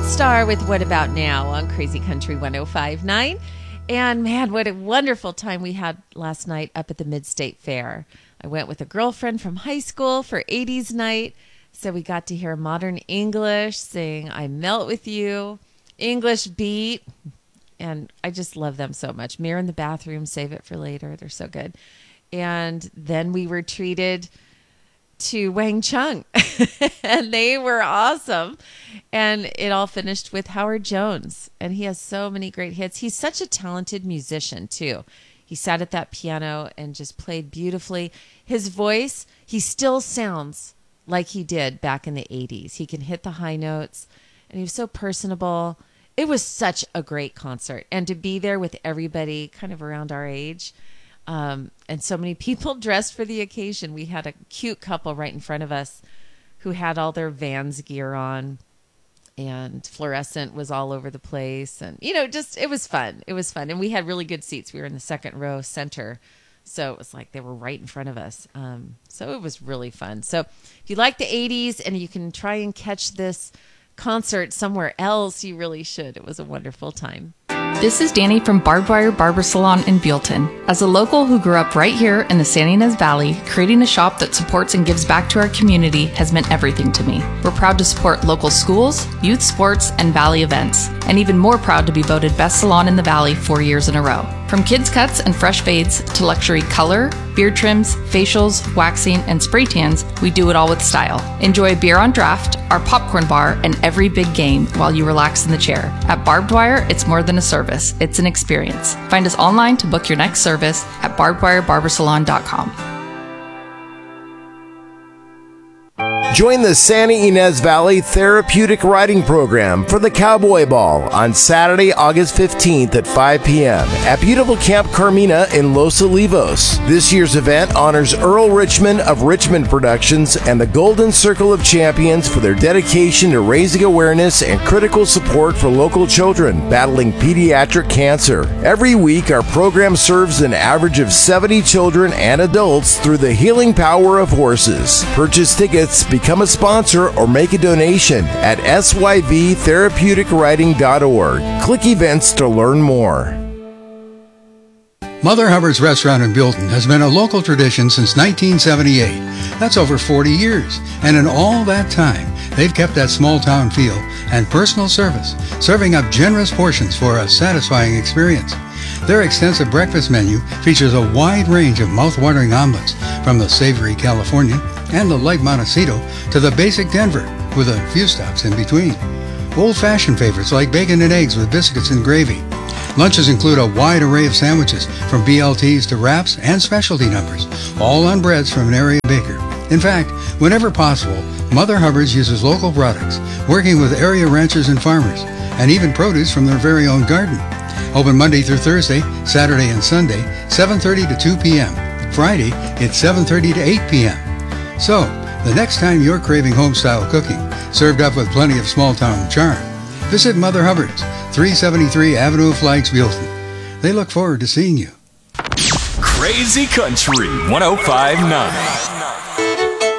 Star with What About Now on Crazy Country 105.9. And man, what a wonderful time we had last night up at the Mid-State Fair. I went with a girlfriend from high school for 80s night. So we got to hear modern English, sing I Melt With You, English Beat. And I just love them so much. Mirror in the Bathroom, save it for later. They're so good. And then we were treated to Wang Chung, and they were awesome. And it all finished with Howard Jones, and he has so many great hits. He's such a talented musician too. He sat at that piano and just played beautifully. His voice, he still sounds like he did back in the 80s. He can hit the high notes, and he was so personable. It was such a great concert, and to be there with everybody kind of around our age. And so many people dressed for the occasion. We had a cute couple right in front of us who had all their Vans gear on, and fluorescent was all over the place. And, just, it was fun. It was fun. And we had really good seats. We were in the second row center. So it was like they were right in front of us. So it was really fun. So if you like the 80s and you can try and catch this concert somewhere else, you really should. It was a wonderful time. This is Danny from Barbed Wire Barber Salon in Buellton. As a local who grew up right here in the San Ynez Valley, creating a shop that supports and gives back to our community has meant everything to me. We're proud to support local schools, youth sports, and Valley events, and even more proud to be voted Best Salon in the Valley 4 years in a row. From kids cuts and fresh fades to luxury color, beard trims, facials, waxing, and spray tans, we do it all with style. Enjoy beer on draft, our popcorn bar, and every big game while you relax in the chair. At Barbed Wire, it's more than a service, it's an experience. Find us online to book your next service at barbedwirebarbersalon.com. Join the San Ynez Valley Therapeutic Riding Program for the Cowboy Ball on Saturday, August 15th at 5 p.m. at beautiful Camp Carmina in Los Olivos. This year's event honors Earl Richmond of Richmond Productions and the Golden Circle of Champions for their dedication to raising awareness and critical support for local children battling pediatric cancer. Every week, our program serves an average of 70 children and adults through the healing power of horses. Purchase tickets, become a sponsor, or make a donation at syvtherapeuticriding.org. Click events to learn more. Mother Hubbard's Restaurant in Buellton has been a local tradition since 1978. That's over 40 years. And in all that time, they've kept that small-town feel and personal service, serving up generous portions for a satisfying experience. Their extensive breakfast menu features a wide range of mouth-watering omelets, from the savory Californian and the light Montecito to the basic Denver, with a few stops in between. Old-fashioned favorites like bacon and eggs with biscuits and gravy. Lunches include a wide array of sandwiches, from BLTs to wraps and specialty numbers, all on breads from an area baker. In fact, whenever possible, Mother Hubbard's uses local products, working with area ranchers and farmers, and even produce from their very own garden. Open Monday through Thursday, Saturday and Sunday, 7:30 to 2 p.m. Friday, it's 7:30 to 8 p.m. So, the next time you're craving home-style cooking, served up with plenty of small-town charm, visit Mother Hubbard's, 373 Avenue of Flags, Buellton. They look forward to seeing you. Crazy Country 105.9.